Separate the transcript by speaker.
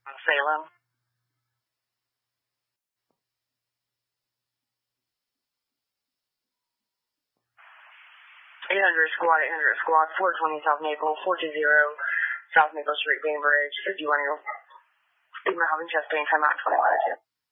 Speaker 1: Salem. 800 squad, 420 South Maple, 420 South Maple Street, Bainbridge, 51-year-old female having chest pain, time out 20 latitude.